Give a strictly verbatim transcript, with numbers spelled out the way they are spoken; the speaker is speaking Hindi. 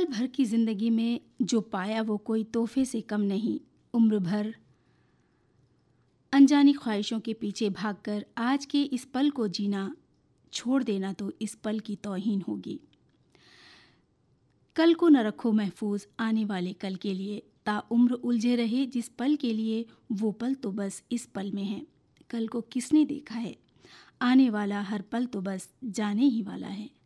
पल भर की ज़िंदगी में जो पाया वो कोई तोहफे से कम नहीं। उम्र भर अनजानी ख्वाहिशों के पीछे भागकर आज के इस पल को जीना छोड़ देना तो इस पल की तौहीन होगी। कल को न रखो महफूज आने वाले कल के लिए, ताउम्र उलझे रहे जिस पल के लिए, वो पल तो बस इस पल में है। कल को किसने देखा है, आने वाला हर पल तो बस जाने ही वाला है।